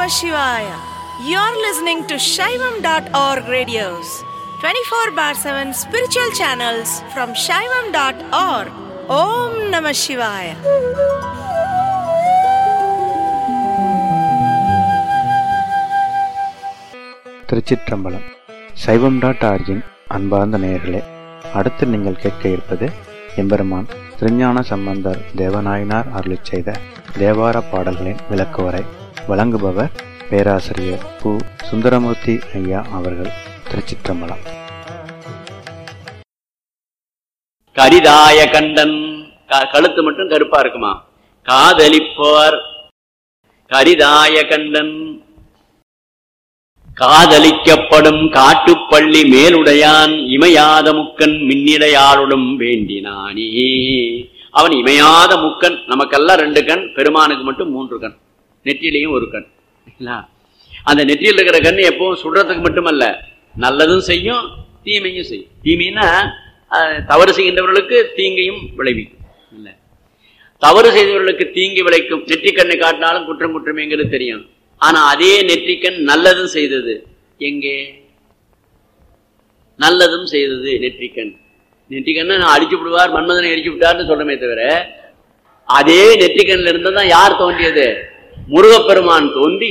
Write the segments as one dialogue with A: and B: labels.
A: Namah Shivaya. You're listening to Shaivam.org radios, 24/7 spiritual channels from Shaivam.org. Om Namah Shivaya.
B: திருச்சிற்றம்பலம். சைவம்.org-இன் அன்பார்ந்த நேயர்களே, அடுத்து நீங்கள் கேட்க இருப்பது எம்பெருமான் திருஞான சம்பந்தர் தேவநாயனார் அருளிச் செய்த தேவார பாடல்களின் விளக்குவரை. வழங்குபவர் பேராசிரியர் பு. சுந்தரமூர்த்தி ஐயா அவர்கள். திருச்சிற்றம்பலம்.
C: கரிதாய கண்டன், கழுத்து மட்டும் கருப்பா இருக்குமா, காதலிப்பவர் கரிதாய கண்டன். காதலிக்கப்படும் காட்டுப்பள்ளி மேலுடையான் இமையாத முக்கன் மின்னிடையாளுடன் வேண்டினானே. அவன் இமையாத முக்கன். நமக்கெல்லாம் 2 கண், பெருமானுக்கு மட்டும் 3 கண், நெற்றிலையும் 1 கண். அந்த நெற்றியில் இருக்கிற கண் எப்பவும் சுடுறதுக்கு மட்டுமல்ல, நல்லதும் செய்யும் தீமையும் செய்யும். தீமைன்னா தவறு செய்கின்றவர்களுக்கு தீங்கையும் விளைவிக்கும். இல்ல, தவறு செய்தவர்களுக்கு தீங்கு விளைக்கும். நெற்றிக்கண்ணை காட்டினாலும் குற்றம் குற்றமேங்கிறது தெரியும். ஆனா அதே நெற்றிக்கண் நல்லதும் செய்தது. எங்கே? நல்லதும் செய்தது நெற்றிக்கண். நெற்றிக்கண்ணை நான் அடிச்சு விடுவார், மன்மதனை அடிச்சு விட்டார்னு சொல்றமே தவிர, அதே நெற்றிக்கண்ணில் இருந்ததான் யார் தோன்றியது? முருகப்பெருமான் தோன்றி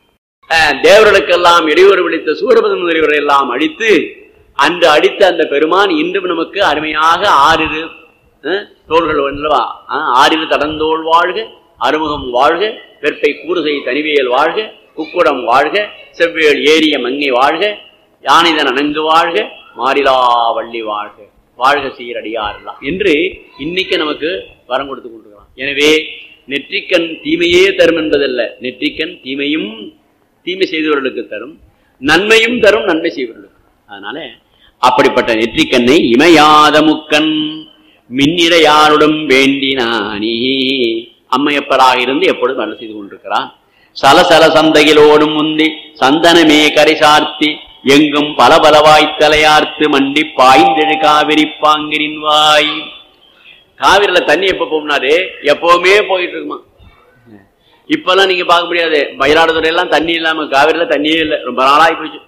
C: தேவர்களுக்கெல்லாம் இடையூறு விளித்த சூரபத முதலிவரை எல்லாம் அழித்து, அன்று அடித்த அந்த பெருமான் இன்றும் நமக்கு அருமையாக 6 தோள்கள் அல்லவா, 6 தடந்தோள் வாழ்க, அறுமுகம் வாழ்க, வெற்பை கூறுகை தனிவியல் வாழ்க, குக்குடம் வாழ்க, செவ்வேள் ஏரிய மங்கை வாழ்க, யானைதன் அணங்கு வாழ்க, மாறிலா வள்ளி வாழ்க, வாழ்க சீரடியாரெல்லாம் என்று இன்னைக்கு நமக்கு வரம் கொடுத்து கொண்டிருக்கலாம். எனவே நெற்றிக்கண் தீமையே தரும் என்பதல்ல, நெற்றிக்கண் தீமையும் தீமை செய்தவர்களுக்கு தரும், நன்மையும் தரும் நன்மை செய்வர்களுக்கு. அதனால அப்படிப்பட்ட நெற்றிக்கண்ணை இமையாத முக்கன் மின்னிடையாருடன் வேண்டினானே அம்மையப்பராக இருந்து எப்பொழுதும் நல்ல செய்து கொண்டிருக்கிறான். சலசல சந்தையிலோடும் முந்தி சந்தனமே கரை சார்த்தி எங்கும் பல பலவாய் தலையார்த்து மண்டி பாய்ந்தெழு காவிரி பாங்கிரின் வாய். காவிரியில தண்ணி எப்ப போகும்னாரு, எப்பவுமே போயிட்டு இருக்குமா. இப்பெல்லாம் நீங்க பார்க்க முடியாது. மயிலாடுதுறை எல்லாம் தண்ணி இல்லாம, காவிரியில தண்ணியே இல்லை, ரொம்ப நாளாகி போச்சு.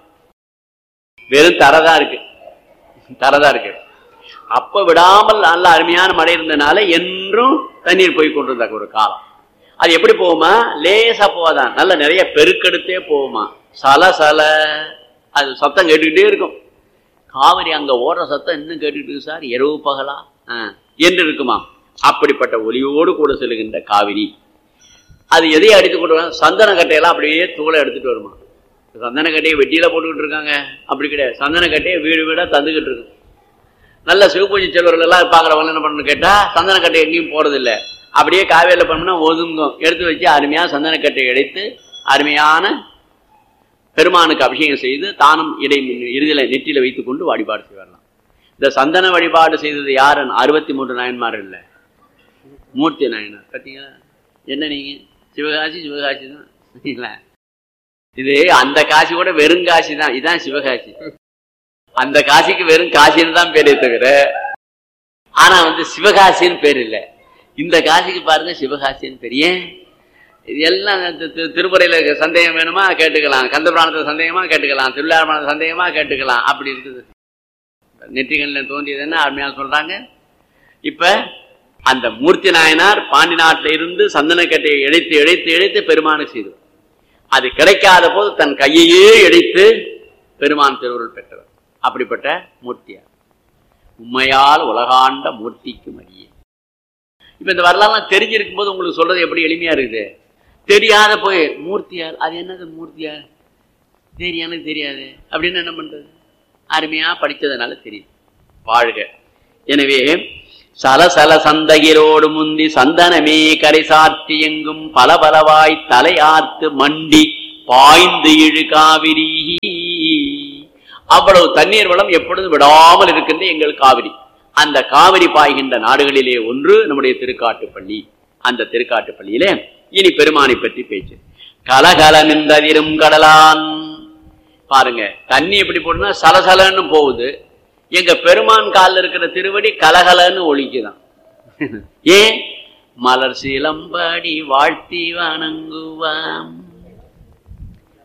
C: வெறும் தரதா இருக்கு, தரதா இருக்கு. அப்ப விடாமல் நல்ல அருமையான மழை இருந்தனால என்றும் தண்ணீர் போய் கொண்டிருந்த ஒரு காலம். அது எப்படி போகுமா? லேசா போவாதான், நல்ல நிறைய பெருக்கெடுத்தே போகுமா. சல சல அது சத்தம் கேட்டுக்கிட்டே இருக்கும். காவிரி அங்க ஓடுற சத்தம் இன்னும் கேட்டுக்கிட்டு இருக்கு சார், இரவு பகலா என்று இருக்குமா. அப்படிப்பட்ட ஒலியோடு கூட செல்லுகின்ற காவிரி அது எதையும் அடித்து கொண்டு வரும்? சந்தன கட்டையெல்லாம் அப்படியே தூளை எடுத்துட்டு வருமா. சந்தன கட்டையை வெட்டியில போட்டுக்கிட்டு இருக்காங்க, அப்படி கிடையாது. சந்தன கட்டையை வீடு வீடா தந்துக்கிட்டு இருக்கு. நல்ல சிவபூஜை செல்வர்கள் எல்லாம் பார்க்குறவங்க என்ன பண்ணணும்னு கேட்டா, சந்தனக்கட்டை எங்கேயும் போறதில்லை, அப்படியே காவேரியில் பண்ணோம்னா ஒதுங்கும். எடுத்து வச்சு அருமையான சந்தனக்கட்டை எடுத்து அருமையான பெருமானுக்கு அபிஷேகம் செய்து தானும் இறுதியில நெற்றியில வைத்துக் கொண்டு வழிபாடு செய்வாரலாம். இந்த சந்தன வழிபாடு செய்தது யாருன்னு 63 நாயன்மார் இல்லை, மூர்த்தி நாயனார். பார்த்தீங்களா? என்ன நீங்க சிவகாசி சிவகாசி தான். இது அந்த காசி கூட வெறும் காசி தான், இதுதான் சிவகாசி. அந்த காசிக்கு வெறும் காசின்னு தான் பேரே தவிர, ஆனா சிவகாசின்னு பேர் இல்லை. இந்த காசிக்கு பாருங்க சிவகாசின்னு பேர். ஏன்? இது எல்லாம் திருமுறையில சந்தேகம் வேணுமா கேட்டுக்கலாம், கந்தபுராணத்துல சந்தேகமா கேட்டுக்கலாம், திருவிழாமணத்துல சந்தேகமா கேட்டுக்கலாம். அப்படி இருக்குது. நெற்றிகண்ணில் தோன்றியது என்ன அருமையா சொல்றாங்க. இப்ப அந்த மூர்த்தி நாயனார் பாண்டி நாட்டில இருந்து சந்தனக்கட்டையை இழைத்து இழைத்து இழைத்து பெருமானுக்கு செய்து, அது கிடைக்காத போது தன் கையையே இழைத்து பெருமான் திருவருள் பெற்றவர். அப்படிப்பட்ட மூர்த்தியார். உண்மையால் உலகாண்ட மூர்த்திக்கு மரியே. இப்ப இந்த வரலாறுலாம் தெரிஞ்சிருக்கும் போது உங்களுக்கு சொல்றது எப்படி எளிமையா இருக்குது. தெரியாத போய் மூர்த்தியார், அது என்னது மூர்த்தியார் எனக்கு தெரியாது அப்படின்னு என்ன பண்றது? அருமையா படித்ததுனால தெரியுது. வாழ்க. எனவே சலசல சந்தையிலோடு முந்தி சந்தனமே கரை சார்த்தி எங்கும் பல பலவாய் தலையார்த்து மண்டி பாய்ந்து இழு காவிரி. அவ்வளவு தண்ணீர் வளம் எப்பொழுது விடாமல் இருக்கின்ற எங்கள் காவிரி. அந்த காவிரி பாய்கின்ற நாடுகளிலே ஒன்று நம்முடைய திருக்காட்டுப்பள்ளி. அந்த திருக்காட்டுப்பள்ளியிலே இனி பெருமானை பற்றி பேச்சு. கலகலமின்றதிரும் கடலான். பாருங்க, தண்ணி எப்படி போடுனா சலசலன்னு போகுது. எங்க பெருமான் காலில் இருக்கிற திருவடி கலகலன்னு ஒழிக்குதான். ஏன்? மலர் சிலம்படி வாழ்த்தி வணங்குவாம்.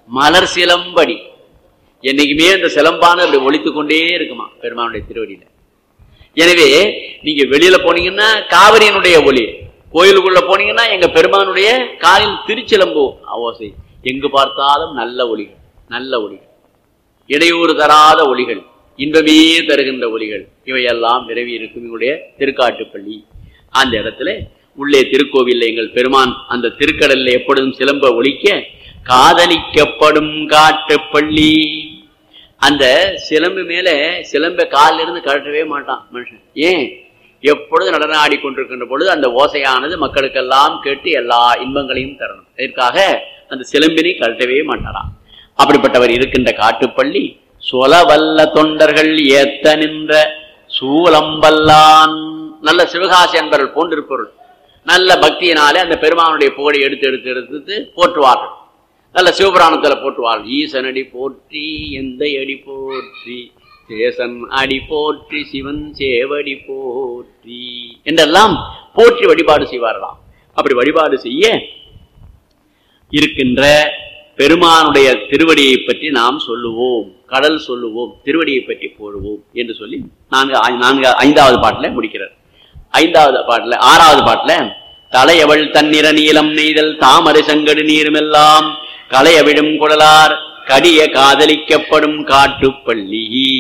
C: மலர் சிலம்படி. என்னைக்குமே அந்த சிலம்பான அப்படி ஒலித்துக் கொண்டே இருக்குமா பெருமானுடைய திருவடியில. எனவே நீங்க வெளியில போனீங்கன்னா காவிரியினுடைய ஒலி, கோயிலுக்குள்ள போனீங்கன்னா எங்க பெருமானுடைய காலில் திருச்சிலம்பு ஓசை. எங்கு பார்த்தாலும் நல்ல ஒலிகள், நல்ல ஒலிகள், இடையூறு தராத ஒலிகள், இன்பமே தருகின்ற ஒலிகள், இவையெல்லாம் விரவி இருக்கும் எங்களுடைய திருக்காட்டுப்பள்ளி. அந்த இடத்துல உள்ளே திருக்கோவில்ல எங்கள் பெருமான் அந்த திருக்கடல்ல எப்பொழுதும் சிலம்ப ஒலிக்க காதலிக்கப்படும் காட்டுப்பள்ளி. அந்த சிலம்பு மேல சிலம்ப காலில் இருந்து கழட்டவே மாட்டான் மனுஷன். ஏன்? எப்பொழுது நடனம் ஆடிக்கொண்டிருக்கின்ற பொழுது அந்த ஓசையானது மக்களுக்கெல்லாம் கேட்டு எல்லா இன்பங்களையும் தரணும். இதற்காக அந்த சிலம்பினை கழட்டவே மாட்டாராம். அப்படிப்பட்டவர் இருக்கின்ற காட்டுப்பள்ளி சொலவல்ல தொண்டர்கள் ஏத்த நின்ற சூலம்பல்லான். நல்ல சிவகாசி என்பவர்கள் போன்றிருப்பவர்கள் நல்ல பக்தியினாலே அந்த பெருமானுடைய புகழை எடுத்து எடுத்து எடுத்து போற்றுவார்கள். நல்ல சிவபுராணத்துல போற்றுவார்கள். ஈசன் அடி போற்றி, எந்த அடி போற்றி, தேசன் அடி போற்றி, சிவன் சேவடி போற்றி என்றெல்லாம் போற்றி வழிபாடு செய்வார்களாம். அப்படி வழிபாடு செய்ய இருக்கின்ற பெருமானுடைய திருவடியை பற்றி நாம் சொல்லுவோம், கடல் சொல்லுவோம், திருவடியை பற்றி போடுவோம் என்று சொல்லி ஐந்தாவது பாட்டுல முடிக்கிறார். ஐந்தாவது பாட்டுல ஆறாவது பாட்டுல தலையவள் தன்னிற நீலம் நெய்தல் தாமரை சங்கடு நீருமெல்லாம் கலையவிடும் குடலார் கடிய காதலிக்கப்படும் காட்டுப்பள்ளி.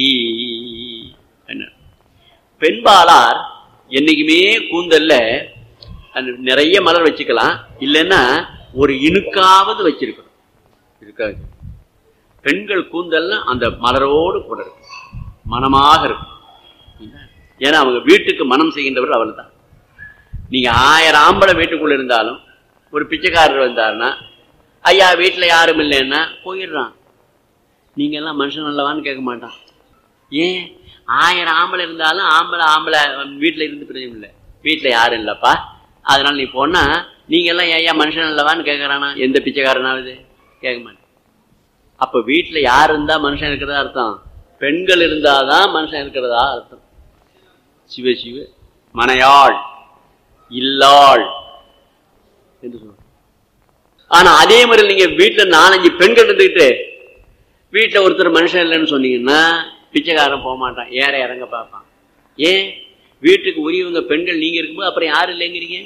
C: பெண்பாளார் என்னைக்குமே கூந்தல்ல நிறைய மலர் வச்சுக்கலாம், இல்லைன்னா ஒரு இணுக்காவது வச்சிருக்கணும். இருக்காது. பெண்கள் கூந்தல்னா அந்த மலரோடு கூட இருக்கும், மனமாக இருக்கும். ஏன்னா அவங்க வீட்டுக்கு மனம் செய்கின்றவர் அவள் தான். நீங்க 1000 ஆம்பளை வீட்டுக்குள்ள இருந்தாலும் ஒரு பிச்சைக்காரர் வந்தாருன்னா ஐயா வீட்டுல யாரும் இல்லைன்னா போயிடுறான். நீங்க எல்லாம் மனுஷன் அல்லவான்னு கேட்க மாட்டான். ஏன்? 1000 ஆம்பளை இருந்தாலும் ஆம்பளை வீட்டுல இருந்து பிரயோஜனம் இல்லை, வீட்டுல யாரும் இல்லப்பா, அதனால நீ போனா நீங்க எல்லாம் ஐயா மனுஷன் அல்லவான்னு கேட்கறானா? எந்த பிச்சைக்காரனாவது கேட்க மாட்டேன். அப்ப வீட்டுல யார் இருந்தா மனுஷன் இருக்கிறதா அர்த்தம்? பெண்கள் இருந்தாதான் மனுஷன் இருக்கிறதா அர்த்தம். சிவ சிவ மனையாள் இல்லாள் என்று சொல்ற. ஆனா அதே மாதிரி நீங்க வீட்டுல 4-5 பெண்கள் இருந்துகிட்டு வீட்டுல ஒருத்தர் மனுஷன் இல்லைன்னு சொன்னீங்கன்னா பிச்சைக்காரன் போக மாட்டான், ஏற இறங்க பார்ப்பான். ஏன்? வீட்டுக்கு உரியவங்க பெண்கள் நீங்க இருக்கும்போது அப்புறம் யாரு இல்லைங்கிறீங்க?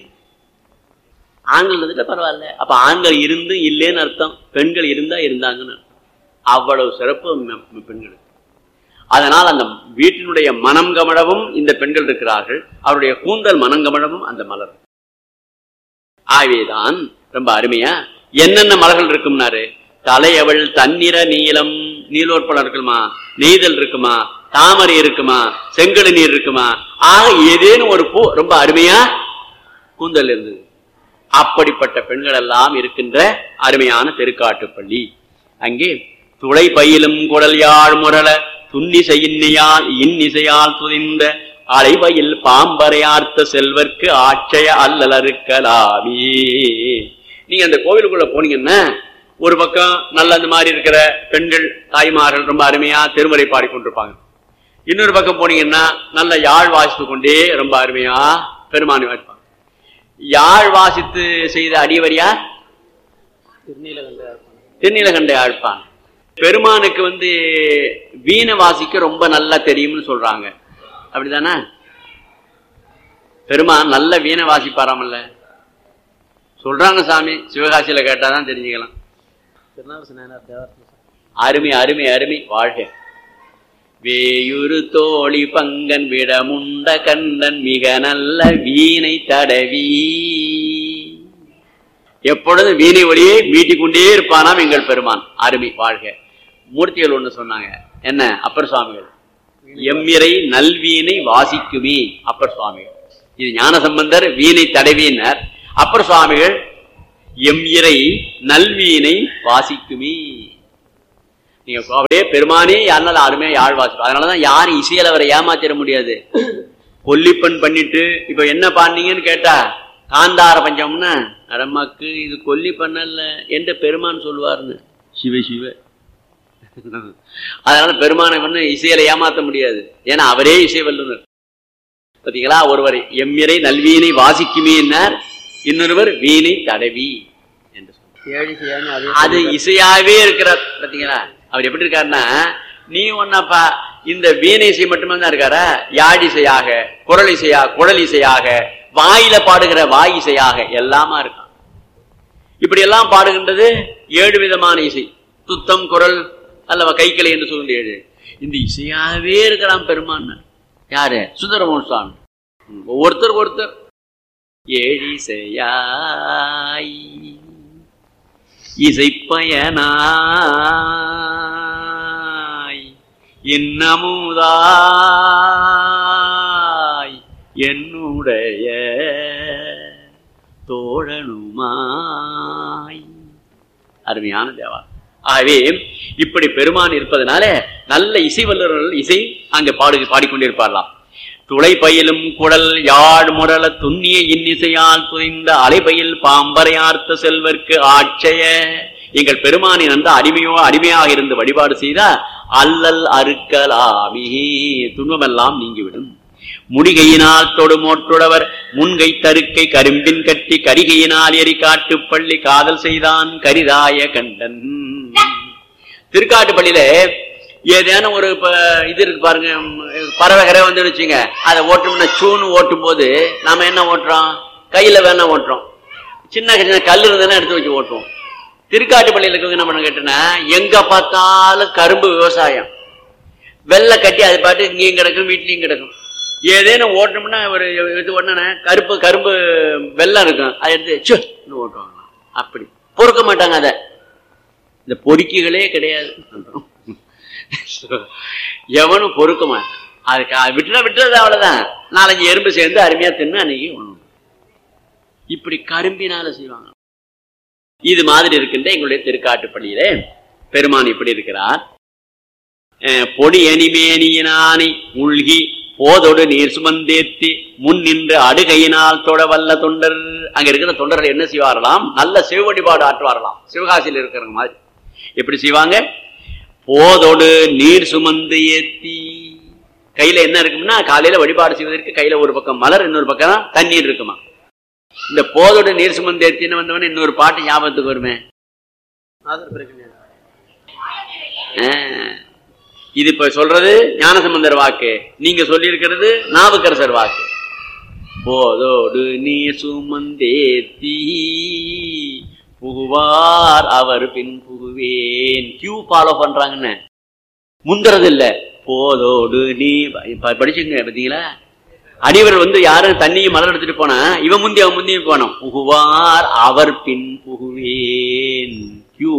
C: ஆண்கள் இருந்துட்டு பரவாயில்ல. அப்ப ஆண்கள் இருந்து இல்லைன்னு அர்த்தம், பெண்கள் இருந்தா இருந்தாங்கன்னு அர்த்தம். அவ்வளவு சிறப்பு பெண்களுக்கு. அதனால் அந்த வீட்டினுடைய மனம் கமழவும் இந்த பெண்கள் இருக்கிறார்கள், அவருடைய கூந்தல் மனம் கமழவும் அந்த மலர். ஆகவேதான் ரொம்ப அருமையா என்னென்ன மலர்கள் இருக்கும்னாரு. தலையவள் தன்னிற நீலம், நீலோற்பலம் இருக்குமா, நெய்தல் இருக்குமா, தாமரை இருக்குமா, செங்கடு நீர் இருக்குமா, ஆக ஏதேனும் ஒரு பூ ரொம்ப அருமையா கூந்தல் இருந்தது. அப்படிப்பட்ட பெண்கள் எல்லாம் இருக்கின்ற அருமையான திருக்காட்டுப்பள்ளி. அங்கே துளை பயிலும் குடல் யாழ் முரள இன்னிசையால் துதிந்த அலைவயில் பாம்பரையார்த்த செல்வர்க்கு ஆட்சய அல்லலருக்கலாமே. நீங்க அந்த கோவிலுக்குள்ள போனீங்கன்னா ஒரு பக்கம் நல்ல அந்த மாதிரி இருக்கிற பெண்கள் தாய்மார்கள் ரொம்ப அருமையா திருமுறை பாடிக்கொண்டிருப்பாங்க. இன்னொரு பக்கம் போனீங்கன்னா நல்ல யாழ் வாசித்து கொண்டே ரொம்ப அருமையா பெருமானை வாசிப்பாங்க. யாழ் வாசித்து செய்த அடியவரியா திருநீலகண்ட யாழ்ப்பான். பெருமானுக்கு வீணை வாசிக்க ரொம்ப நல்லா தெரியும்னு சொல்றாங்க. அப்படிதானே? பெருமான் நல்ல வீணை வாசிப்பாராமல்ல சொல்றாங்க சாமி. சிவகாசியில கேட்டாதான் தெரிஞ்சுக்கலாம். அருமை அருமை அருமை. வாழ்க. வேயுரு தோழி பங்கன் விடமுண்ட கண்டன் மிக நல்ல வீணை தடவி. எப்பொழுதும் வீணை ஒளியை மீட்டிக்கொண்டே இருப்பானாம் எங்கள் பெருமான். அருமை. வாழ்க. மூர்த்திகள் ஒண்ணு சொன்னாங்க. என்ன? அப்பர் சுவாமிகள் எம்மிரை நல்வீணை வாசிக்குமே அப்பர் சுவாமிகள். இது ஞானசம்பந்தர் வீணை தடவினர். அப்பர் சுவாமிகள் எம்மிரை நல்வீணை வாசிக்குமே. நீங்க அப்படியே பெருமானே யாருனால அருமையா யாழ் வாசிப்போம். அதனாலதான் யாரும் இசையில அவரை ஏமாத்திட முடியாது. கொல்லிப்பண் பண்ணிட்டு இப்ப என்ன பாண்டீங்கன்னு கேட்டா காந்தார பஞ்சம்னா அரம்மாக்கு இது கொல்லிப்பண்ணல்ல என்று பெருமான் சொல்லுவார்னு. சிவ சிவ. அதனால பெருமானை இசையில ஏமாத்த முடியாது. ஏன்னா அவரே இசை வல்லுனர். பாத்தீங்களா? ஒருவர் எம்மிரை நல்வீணை வாசிக்குமே என்னார், இன்னொருவர் வீணை தடவி என்று சொன்னார். அது இசையாவே இருக்கிறார். பாத்தீங்களா அவர் எப்படி இருக்காருன்னா, நீ ஒன்னப்பா இந்த வீணை இசை மட்டுமே தான் இருக்காரா, யாழிசையாக, குரல் இசையா, குழல் இசையாக, வாயில பாடுகிற வாய் இசையாக எல்லாமா இருக்கான். இப்படி எல்லாம் பாடுகின்றது 7 விதமான இசை. துத்தம், குரல் அல்லவா, கைக்கிளை என்று சொல்லுங்க 7. இந்த இசையாகவே இருக்கிறான் பெருமான். யாரு? சுந்தரமோகன் சுவாமி. ஒவ்வொருத்தருக்கு ஒருத்தர் ஏழிசையாய் இசைப்பயனாய் இன்னமுதாய் என்னுடைய தோழனுமாய். அருமையான தேவா. ஆகவே இப்படி பெருமான் இருப்பதனால நல்ல இசை வல்லுநர்கள் இசை அங்கே பாடிக்கொண்டிருப்பாரலாம். துளை பயிலும் குடல் யாழ் முரள துண்ணிய இன்னிசையால் துணிந்த அலைபயில் பாம்பரையார்த்த செல்வர்க்கு ஆட்சய. எங்கள் பெருமானின் அந்த அடிமையாக இருந்து வழிபாடு செய்தா அல்லல் அறுக்கலாமே, துன்பமெல்லாம் நீங்கிவிடும். முடிகையினால் தொடுமோற்றுடவர் முன்கை தருக்கை கரும்பின் கட்டி கரிகையினால் எரி காட்டு பள்ளி காதல் செய்தான் கரிதாய கண்டன். திருக்காட்டுப்பள்ளியில ஏதேனும் ஒரு இது இருக்கு பாருங்க, பறவை கரை வந்து வச்சுங்க, அதை ஓட்டணும்னா சூன்னு ஓட்டும் போது நாம என்ன ஓட்டுறோம்? கையில வேணா ஓட்டுறோம். சின்ன சின்ன கல் இருந்ததுன்னா எடுத்து வச்சு ஓட்டுவோம். திருக்காட்டுப்பள்ளியில இருக்கவங்க என்ன பண்ண கேட்டேன்னா, எங்க பார்த்தாலும் கரும்பு விவசாயம், வெள்ளை கட்டி அது பாட்டு இங்கேயும் கிடக்கும் வீட்லயும் கிடக்கும். ஏதேனும் ஓட்டணும்னா ஒரு இது ஒண்ணு கரும்பு வெள்ளம் இருக்கும், அதை எடுத்து ஓட்டுவாங்க. அப்படி பொறுக்க மாட்டாங்க. அதை இந்த பொறுக்கிகளே கிடையாது, எவனும் பொறுக்க மாட்டான். அதுக்கு விட்டுறது அவ்வளவுதான். 4-5 எறும்பு சேர்ந்து அருமையா தின்னு அன்னைக்கு ஒண்ணு. இப்படி கரும்பினால செய்வாங்க. இது மாதிரி இருக்கின்ற எங்களுடைய திருக்காட்டுப்பள்ளியில பெருமான் இப்படி இருக்கிறார். பொடி அணிமேனியினானை மூழ்கி போதோடு நீர் சுமந்தேத்தி முன் நின்று அடுகையினால் தொட வல்ல தொண்டர். அங்க இருக்கிற தொண்டர்கள் என்ன செய்வாரலாம்? நல்ல சிவ வழிபாடு ஆற்றுவாரலாம். சிவகாசியில் இருக்கிற மாதிரி எப்படி செய்வாங்க? போதோடு நீர் சுமந்து ஏத்தி, கையில என்ன இருக்கும்னா, காலையில வழிபாடு செய்வதற்கு கையில ஒரு பக்கம் மலர், இன்னொரு பக்கம் தண்ணீர் இருக்குமா. இந்த போதோடு நீர் சுமந்து ஏத்தின்னு வந்தவன இன்னொரு பாட்டு ஞாபகத்துக்கு வருமே. இது இப்ப சொல்றது ஞானசம்பந்தர் வாக்கு, நீங்க சொல்லி இருக்கிறது நாவுக்கரசர் வாக்கு. போதோடு நீர் சுமந்தேத்தி புகுவார் அவர் பின் புகுவேன். கியூ ஃபாலோ பண்றாங்கன்னு முந்துறது இல்ல. போதோடு நீ படிச்சுங்க பாத்தீங்களா, அடிவர் வந்து யாரும் தண்ணியும் மலர் எடுத்துட்டு போனா இவன் முந்தி அவன் முந்தி போனோம். புகுவார் அவர் பின் புகுவேன். கியூ.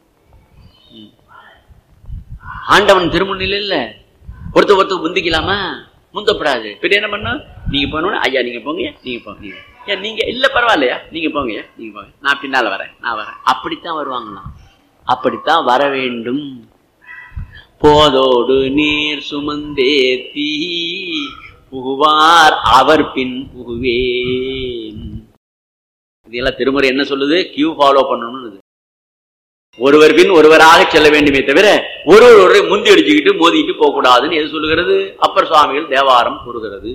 C: ஆண்டவன் திருமுன்னில இல்ல, ஒருத்தருக்கு முந்திக்கலாமா? முந்தப்படாது. பின்ன என்ன பண்ண, நீங்க போனோட ஐயா நீங்க போங்க, நீங்க போங்க, ஏன் நீங்க இல்ல பரவாயில்லையா, நீங்க போங்க, நீங்க போங்க, நான் பின்னால வரேன், நான் வரேன். அப்படித்தான் வருவாங்களாம். அப்படித்தான் வர வேண்டும். போதோடு நீர் சுமந்தேத்தி புகுவார் அவர் பின் புகுவேன். இதெல்லாம் திருமுறை என்ன சொல்லுது? கியூ ஃபாலோ பண்ணணும்னு. ஒருவர் பின் ஒருவராக செல்ல வேண்டுமே தவிர ஒருவரை முந்தி அடிச்சுக்கிட்டு மோதிக்கிட்டு போக கூடாதுன்னு எது சொல்லுகிறது? அப்பர் சுவாமிகள் தேவாரம் கூறுகிறது.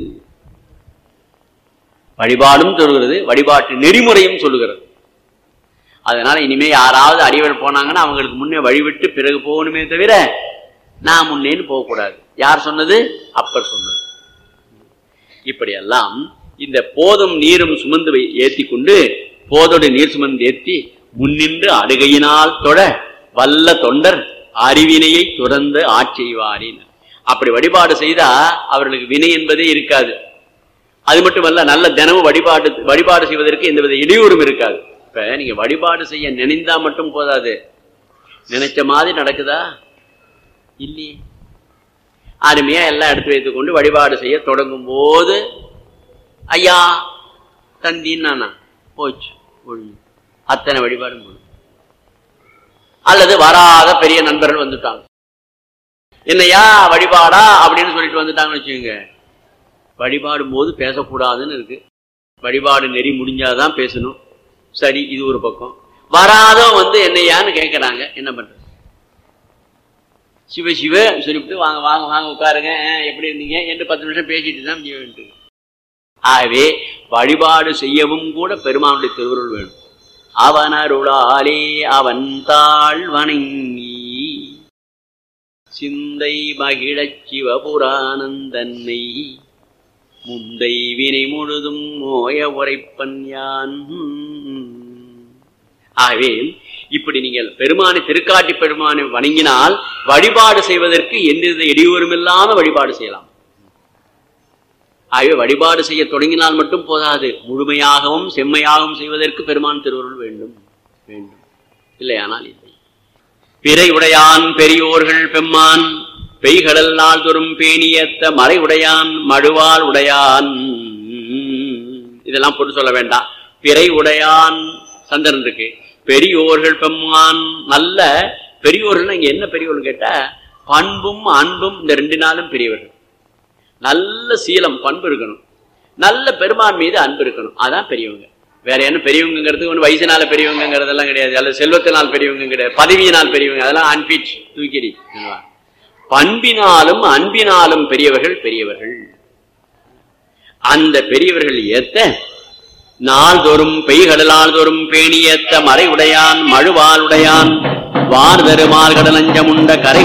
C: வழிபாடும் சொல்லுகிறது, வழிபாட்டு நெறிமுறையும் சொல்லுகிறது. அதனால இனிமே யாராவது அடிவர் போனாங்கன்னா அவங்களுக்கு முன்னே வழிவிட்டு பிறகு போகணுமே தவிர நான் முன்னேன்னு போகக்கூடாது. யார் சொன்னது? அப்பர் சொன்னது. இப்படியெல்லாம் இந்த போதும் நீரும் சுமந்து ஏற்றி கொண்டு போதோடு நீர் சுமந்து ஏற்றி முன்னின்று அடுகையினால் தொட வல்ல தொண்டர் அறிவினையை துறந்து ஆட்சிவாரின். அப்படி வழிபாடு செய்தா அவர்களுக்கு வினை என்பதே இருக்காது. அது மட்டுமல்ல, நல்ல தினமும் வழிபாடு செய்வதற்கு எந்தவித இடையூறும் இருக்காது. இப்ப நீங்க வழிபாடு செய்ய நினைந்தா மட்டும் போதாது, நினைச்ச மாதிரி நடக்குதா இல்லையே. அருமையா எல்லாம் எடுத்து வைத்துக் கொண்டு வழிபாடு செய்ய தொடங்கும் போது ஐயா தந்தின்னா போச்சு, அத்தனை வழிபாடும் போது. அல்லது வராத பெரிய நண்பர்கள் வந்துட்டாங்க, என்னையா வழிபாடா அப்படின்னு சொல்லிட்டு வந்துட்டாங்கன்னு வச்சுக்கோங்க. வழிபாடும் போது பேசக்கூடாதுன்னு இருக்கு. வழிபாடு நெறி முடிஞ்சாதான் பேசணும். சரி, இது ஒரு பக்கம். வராதவன் வந்து என்னையான்னு கேட்கறாங்க, என்ன பண்றது? சிவ சிவ சொல்லிவிட்டு வாங்க வாங்க வாங்க உட்காருங்க, எப்படி இருந்தீங்க என்று 10 நிமிஷம் பேசிட்டு தான் வேண்டு. ஆகவே வழிபாடு செய்யவும் கூட பெருமானுடைய திருவருள் வேணும். அவனருளாலே அவன் தாழ் வணங்கி சிந்தை மகிழச் சிவபுராணந்தன்னை முந்தை வினை முழுதும் மோய உரைப்பன் யான். ஆகவே இப்படி நீங்கள் பெருமானை, திருக்காட்டி பெருமானை வணங்கினால் வழிபாடு செய்வதற்கு எந்தவித இடையூறும் இல்லாம வழிபாடு செய்யலாம். ஆகவே வழிபாடு செய்ய தொடங்கினால் மட்டும் போதாது, முழுமையாகவும் செம்மையாகவும் செய்வதற்கு பெருமான் திருவருள் வேண்டும் வேண்டும். இல்லையானால் இல்லை. பிறை உடையான் பெரியோர்கள் பெம்மான் பெய்கடல் நாள் தோறும் பேணியத்த மறை உடையான் மழுவால் உடையான். இதெல்லாம் போட்டு சொல்ல வேண்டாம். பிறை உடையான் சந்திரன் இருக்கு. பெரியோர்கள் பெம்மான், நல்ல பெரியோர்கள். இங்க என்ன பெரியோர்கள் கேட்டா, பண்பும் அன்பும் இந்த 2 நாளும் பெரியவர்கள். நல்ல சீலம் பண்பு இருக்கணும், நல்ல பெருமான் மீது அன்பு இருக்கணும், அதான் பெரியவங்க. வேற என்ன பெரியவங்கிறது ஒன்று வயசுனால பெரியவங்கிறதெல்லாம் கிடையாது, அல்லது செல்வத்தினால் பெரியவங்க கிடையாது, பதவியினால் பெரியவங்க, அதெல்லாம் அன்பிட் தூக்கிடி. பண்பினாலும் அன்பினாலும் பெரியவர்கள் பெரியவர்கள். அந்த பெரியவர்கள் ஏத்த நாள்தோறும் பெய்கடலால் தோறும் பேணியத்த மறை உடையான் மழுவால் உடையான் வார்தரு மால்கடலஞ்சமுண்ட கரை